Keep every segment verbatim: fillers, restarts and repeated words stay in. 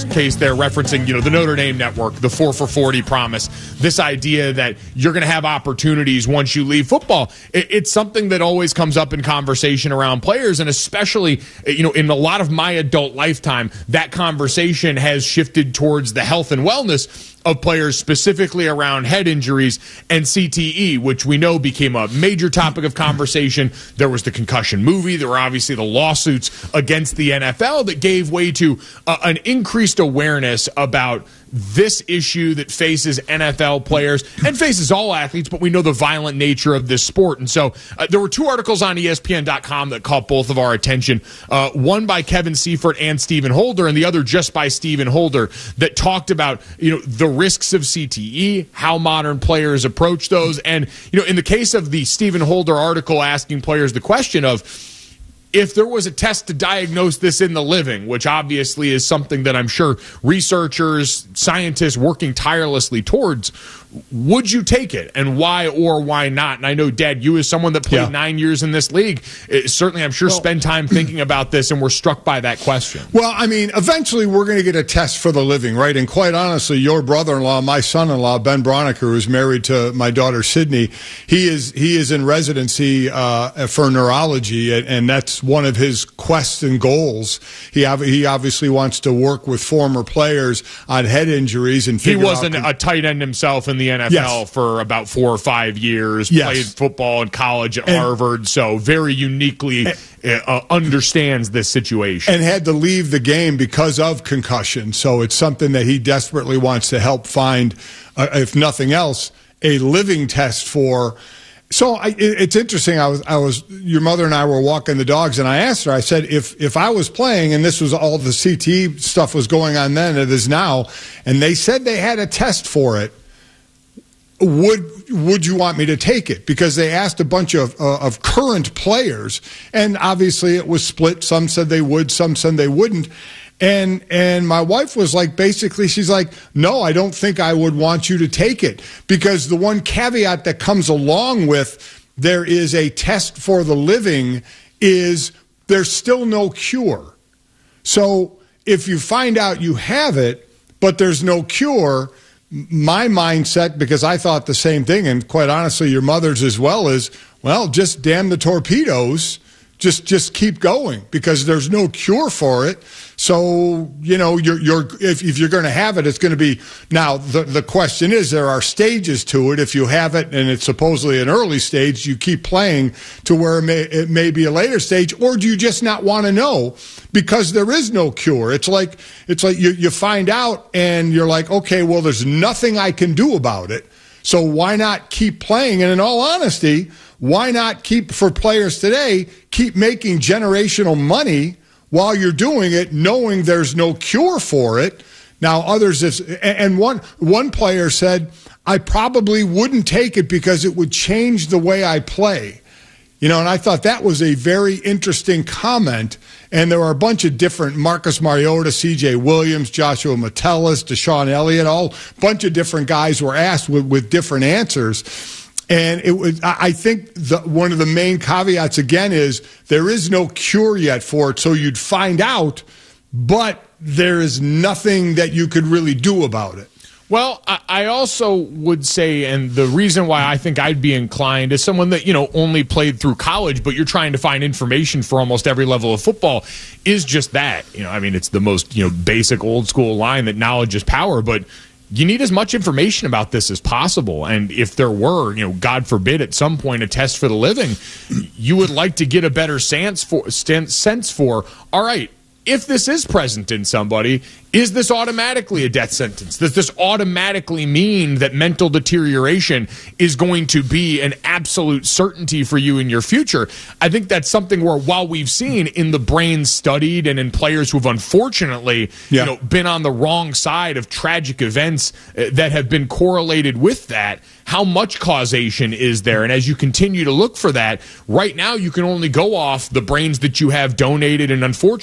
this case, they're referencing, you know, the Notre Dame network, the four for forty promise, this idea that you're going to have opportunities once you leave football. It, it's something that always comes up in conversation around players, and especially, you know, in a lot of my adult lifetime, that conversation has shifted towards the health and wellness of players, specifically around head injuries and C T E, which we know became a major topic of conversation. There was the concussion movie. There were obviously the lawsuits against the N F L that gave way to uh, an increased awareness about this issue that faces N F L players and faces all athletes, but we know the violent nature of this sport. And so uh, there were two articles on E S P N dot com that caught both of our attention, uh, one by Kevin Seifert and Stephen Holder, and the other just by Stephen Holder, that talked about, you know, the risks of C T E, how modern players approach those. And, you know, in the case of the Stephen Holder article asking players the question of, if there was a test to diagnose this in the living, which obviously is something that I'm sure researchers, scientists working tirelessly towards, would you take it, and why or why not? And I know, Dad, you as someone that played yeah. nine years in this league, it, certainly I'm sure well, spend time thinking about this, and we're struck by that question. Well, I mean, eventually we're going to get a test for the living, right? And quite honestly, your brother-in-law, my son-in-law, Ben Broniker, who's married to my daughter Sydney, he is he is in residency uh, for neurology, and, and that's one of his quests and goals. He he obviously wants to work with former players on head injuries and he figure wasn't out a tight end himself in the N F L yes. for about four or five years. Yes. Played football in college at and, Harvard, so very uniquely and, uh, understands this situation. And had to leave the game because of concussion. So it's something that he desperately wants to help find, uh, if nothing else, a living test for. So I, it's interesting. I was, I was, your mother and I were walking the dogs, and I asked her. I said, if if I was playing, and this was all the C T E stuff was going on then, it is now, and they said they had a test for it, would would you want me to take it? Because they asked a bunch of uh, of current players, and obviously it was split. Some said they would, some said they wouldn't. And and my wife was like, basically, she's like, no, I don't think I would want you to take it. Because the one caveat that comes along with there is a test for the living is there's still no cure. So if you find out you have it, but there's no cure, my mindset, because I thought the same thing, and quite honestly, your mother's as well, is, well, just damn the torpedoes. Just just keep going, because there's no cure for it. So, you know, you're you're if, if you're going to have it, it's going to be. Now, the, the question is, there are stages to it. If you have it and it's supposedly an early stage, you keep playing to where it may, it may be a later stage, or do you just not want to know because there is no cure? It's like it's like you, you find out and you're like, okay, well, there's nothing I can do about it. So why not keep playing? And in all honesty, why not keep, for players today, keep making generational money while you're doing it, knowing there's no cure for it? Now, others, is, and one one player said, I probably wouldn't take it because it would change the way I play. You know, and I thought that was a very interesting comment. And there were a bunch of different, Marcus Mariota, C J Williams, Joshua Metellus, Deshaun Elliott, all bunch of different guys were asked with, with different answers. And it was, I think the, one of the main caveats, again, is there is no cure yet for it, so you'd find out, but there is nothing that you could really do about it. Well, I also would say, and the reason why I think I'd be inclined as someone that, you know, only played through college, but you're trying to find information for almost every level of football, is just that. You know, I mean, it's the most, you know, basic old school line that knowledge is power, but you need as much information about this as possible. And if there were, you know, God forbid, at some point a test for the living, you would like to get a better sense for, sense for, all right, if this is present in somebody, is this automatically a death sentence? Does this automatically mean that mental deterioration is going to be an absolute certainty for you in your future? I think that's something where, while we've seen in the brain studied and in players who've unfortunately yeah. you know, been on the wrong side of tragic events that have been correlated with that, how much causation is there? And as you continue to look for that, right now you can only go off the brains that you have donated, and unfortunately a lot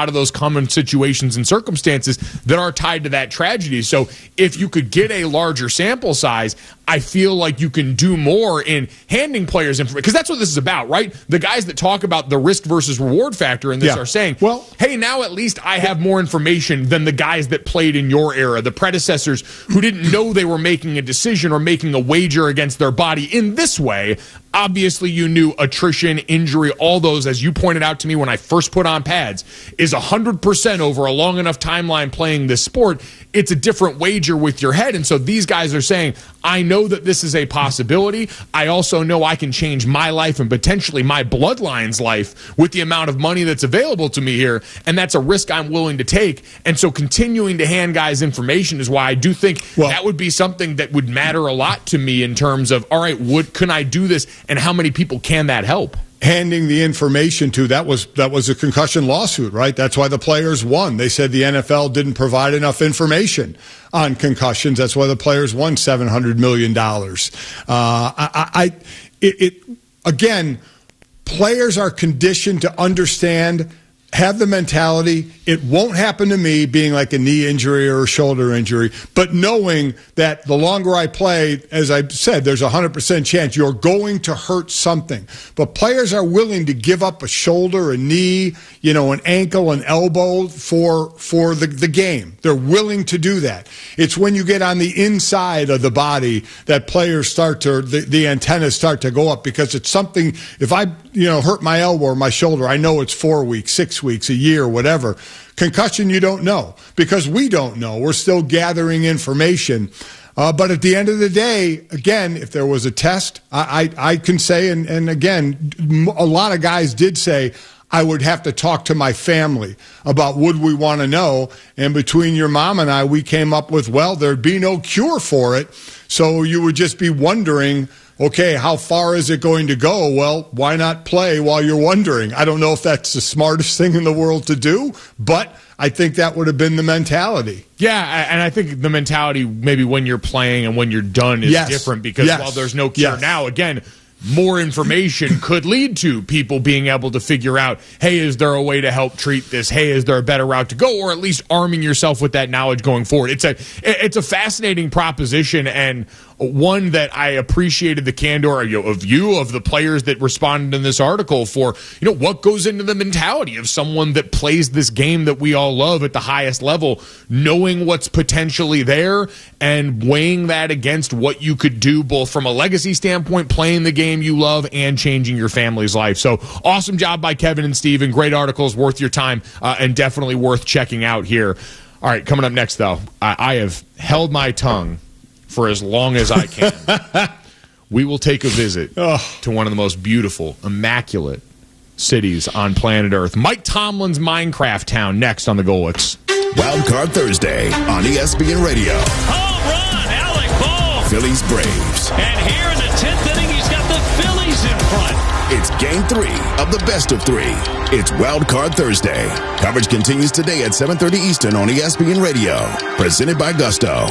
lot of those common situations and circumstances that are tied to that tragedy. So if you could get a larger sample size, I feel like you can do more in handing players information, because that's what this is about, right? The guys that talk about the risk versus reward factor in this yeah. are saying, well, hey, now at least I have more information than the guys that played in your era, the predecessors who didn't know they were making a decision or making a wager against their body in this way. Obviously, you knew attrition, injury, all those, as you pointed out to me when I first put on pads, is one hundred percent over a long enough timeline playing this sport. It's a different wager with your head. And so these guys are saying, I know that this is a possibility. I also know I can change my life and potentially my bloodline's life with the amount of money that's available to me here. And that's a risk I'm willing to take. And so continuing to hand guys information is why I do think well, that would be something that would matter a lot to me in terms of, all right, would, can I do this? And how many people can that help? Handing the information to, that was that was a concussion lawsuit, right? That's why the players won. They said the N F L didn't provide enough information on concussions. That's why the players won seven hundred million dollars. Uh, I, I it, it again, players are conditioned to understand, have the mentality, it won't happen to me, being like a knee injury or a shoulder injury, but knowing that the longer I play, as I said, there's a one hundred percent chance you're going to hurt something. But players are willing to give up a shoulder, a knee, you know, an ankle, an elbow for for the, the game. They're willing to do that. It's when you get on the inside of the body that players start to, the, the antennas start to go up, because it's something, if I, you know, hurt my elbow or my shoulder, I know it's four weeks, six weeks, a year, whatever. Concussion, you don't know, because we don't know. We're still gathering information. Uh, but at the end of the day, again, if there was a test, I, I, I can say, and, and again, a lot of guys did say, I would have to talk to my family about would we want to know. And between your mom and I, we came up with, well, there'd be no cure for it. So you would just be wondering, okay, how far is it going to go? Well, why not play while you're wondering? I don't know if that's the smartest thing in the world to do, but I think that would have been the mentality. Yeah, and I think the mentality maybe when you're playing and when you're done is yes. different, because yes. while there's no cure yes. now, again, more information could lead to people being able to figure out, hey, is there a way to help treat this? Hey, is there a better route to go? Or at least arming yourself with that knowledge going forward. It's a it's a fascinating proposition, and one that I appreciated the candor of you, of the players that responded in this article, for, you know, what goes into the mentality of someone that plays this game that we all love at the highest level, knowing what's potentially there and weighing that against what you could do both from a legacy standpoint, playing the game you love, and changing your family's life. So awesome job by Kevin and Steven. Great articles, worth your time, uh, and definitely worth checking out here. All right, coming up next, though, I, I have held my tongue for as long as I can. We will take a visit oh. to one of the most beautiful, immaculate cities on planet Earth. Mike Tomlin's Minecraft town next on the Golics. Wildcard Thursday on E S P N Radio. Home run, Alec Bohm. Phillies Braves. And here in the tenth inning, he's got the Phillies in front. It's game three of the best of three. It's Wildcard Thursday. Coverage continues today at seven thirty Eastern on E S P N Radio. Presented by Gusto.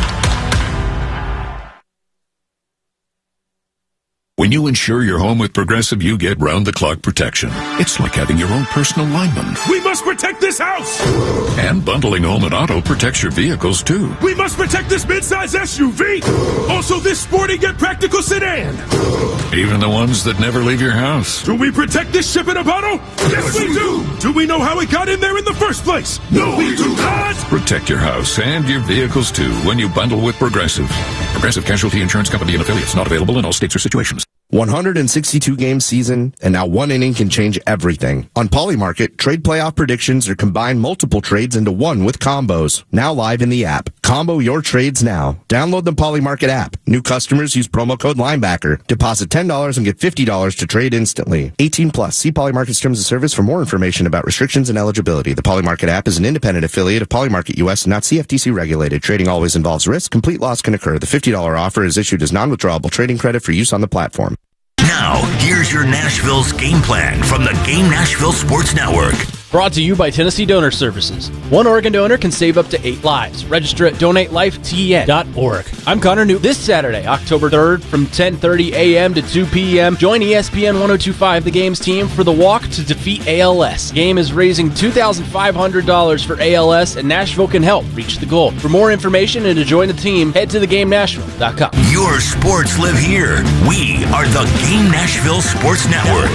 When you insure your home with Progressive, you get round-the-clock protection. It's like having your own personal lineman. We must protect this house! And bundling home and auto protects your vehicles, too. We must protect this midsize S U V! Also this sporty yet practical sedan! Even the ones that never leave your house. Do we protect this ship in a bottle? Yes, we do! Do we know how it got in there in the first place? No, we do not! Protect your house and your vehicles, too, when you bundle with Progressive. Progressive Casualty Insurance Company and affiliates. Not available in all states or situations. one hundred sixty-two game season, and now one inning can change everything. On Polymarket, trade playoff predictions are combine multiple trades into one with combos. Now live in the app. Combo your trades now. Download the Polymarket app. New customers use promo code Linebacker. Deposit ten dollars and get fifty dollars to trade instantly. eighteen plus. See Polymarket's terms of service for more information about restrictions and eligibility. The Polymarket app is an independent affiliate of Polymarket U S and not C F T C regulated. Trading always involves risk. Complete loss can occur. The fifty dollars offer is issued as non-withdrawable trading credit for use on the platform. Now, here's your Nashville's game plan from the Game Nashville Sports Network. Brought to you by Tennessee Donor Services. One organ donor can save up to eight lives. Register at donate life T N dot org. I'm Connor Newt. This Saturday, October third, from ten thirty a.m. to two p.m., join E S P N ten twenty-five The Game's team for the Walk to Defeat A L S. The game is raising two thousand five hundred dollars for A L S, and Nashville can help reach the goal. For more information and to join the team, head to the game nashville dot com. Your sports live here. We are the Game Nashville Sports Network.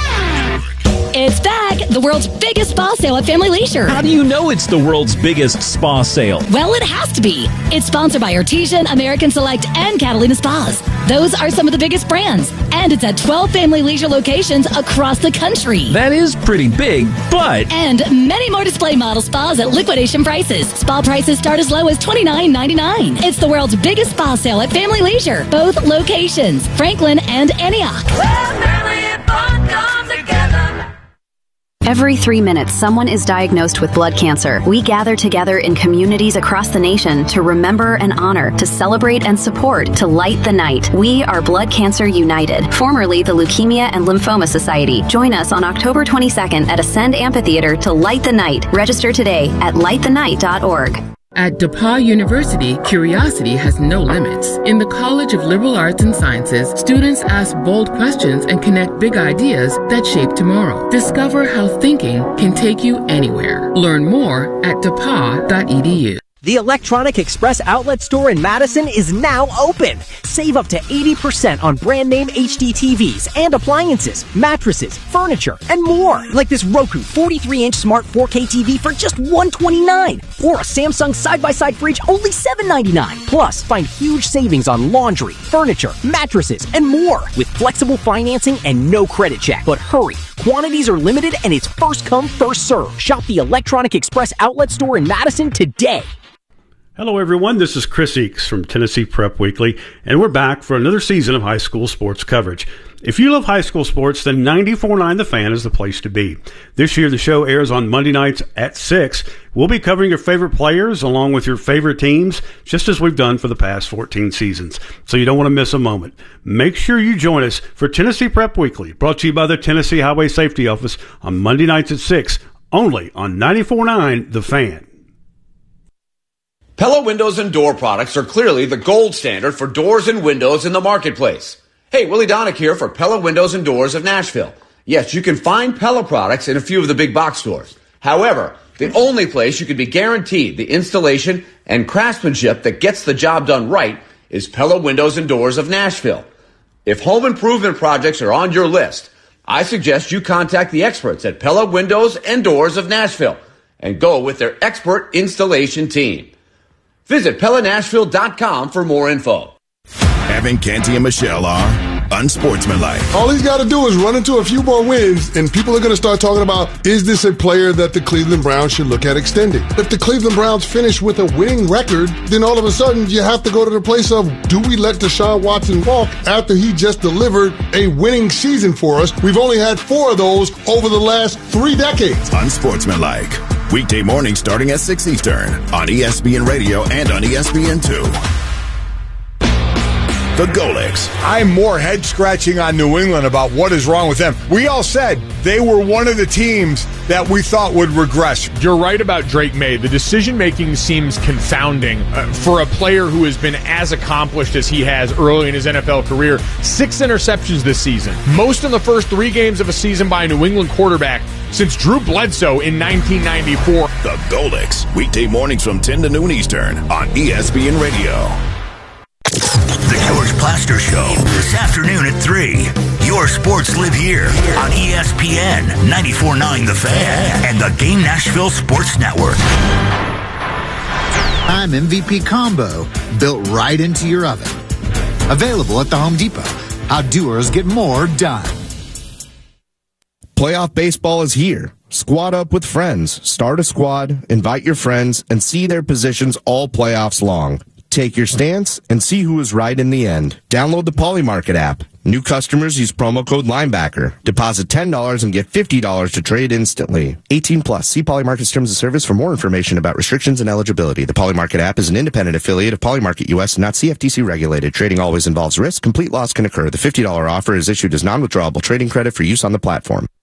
It's back! The world's biggest spa sale at Family Leisure. How do you know it's the world's biggest spa sale? Well, it has to be. It's sponsored by Artesian, American Select, and Catalina Spas. Those are some of the biggest brands. And it's at twelve Family Leisure locations across the country. That is pretty big, but... And many more display model spas at liquidation prices. Spa prices start as low as twenty-nine ninety-nine. It's the world's biggest spa sale at Family Leisure. Both locations, Franklin and Antioch. Well, family and fun come together. Every three minutes, someone is diagnosed with blood cancer. We gather together in communities across the nation to remember and honor, to celebrate and support, to light the night. We are Blood Cancer United, formerly the Leukemia and Lymphoma Society. Join us on October twenty-second at Ascend Amphitheater to light the night. Register today at light the night dot org. At DePauw University, curiosity has no limits. In the College of Liberal Arts and Sciences, students ask bold questions and connect big ideas that shape tomorrow. Discover how thinking can take you anywhere. Learn more at D E P A W dot E D U. The Electronic Express outlet store in Madison is now open. Save up to eighty percent on brand name H D T Vs and appliances, mattresses, furniture, and more. Like this Roku forty-three inch smart four K T V for just one hundred twenty-nine dollars. Or a Samsung side-by-side fridge only seven ninety-nine. Plus, find huge savings on laundry, furniture, mattresses, and more. With flexible financing and no credit check. But hurry, quantities are limited and it's first come, first serve. Shop the Electronic Express outlet store in Madison today. Hello, everyone. This is Chris Eakes from Tennessee Prep Weekly, and we're back for another season of high school sports coverage. If you love high school sports, then ninety-four point nine The Fan is the place to be. This year, the show airs on Monday nights at six. We'll be covering your favorite players along with your favorite teams, just as we've done for the past fourteen seasons. So you don't want to miss a moment. Make sure you join us for Tennessee Prep Weekly, brought to you by the Tennessee Highway Safety Office on Monday nights at six, only on ninety-four point nine The Fan. Pella Windows and Door products are clearly the gold standard for doors and windows in the marketplace. Hey, Willie Donick here for Pella Windows and Doors of Nashville. Yes, you can find Pella products in a few of the big box stores. However, the only place you can be guaranteed the installation and craftsmanship that gets the job done right is Pella Windows and Doors of Nashville. If home improvement projects are on your list, I suggest you contact the experts at Pella Windows and Doors of Nashville and go with their expert installation team. Visit Pella Nashville dot com for more info. Evan Canty and Michelle are unsportsmanlike. All he's got to do is run into a few more wins, and people are going to start talking about, is this a player that the Cleveland Browns should look at extending? If the Cleveland Browns finish with a winning record, then all of a sudden you have to go to the place of, do we let Deshaun Watson walk after he just delivered a winning season for us? We've only had four of those over the last three decades. Unsportsmanlike. Weekday morning starting at six Eastern on E S P N Radio and on E S P N two. The Golics. I'm more head scratching on New England about what is wrong with them. We all said they were one of the teams that we thought would regress. You're right about Drake May. The decision-making seems confounding uh, for a player who has been as accomplished as he has early in his N F L career. Six interceptions this season. Most in the first three games of a season by a New England quarterback since Drew Bledsoe in nineteen ninety-four. The Golics. Weekday mornings from ten to noon Eastern on E S P N Radio. The George Plaster Show this afternoon at three. Your sports live here on E S P N ninety-four point nine The Fan and the Game Nashville Sports Network. I'm M V P Combo, built right into your oven. Available at the Home Depot. How doers get more done. Playoff baseball is here. Squad up with friends. Start a squad, invite your friends, and see their positions all playoffs long. Take your stance and see who is right in the end. Download the Polymarket app. New customers use promo code Linebacker. Deposit ten dollars and get fifty dollars to trade instantly. eighteen plus. See Polymarket's terms of service for more information about restrictions and eligibility. The Polymarket app is an independent affiliate of Polymarket U S and not C F T C regulated. Trading always involves risk. Complete loss can occur. The fifty dollars offer is issued as non-withdrawable trading credit for use on the platform.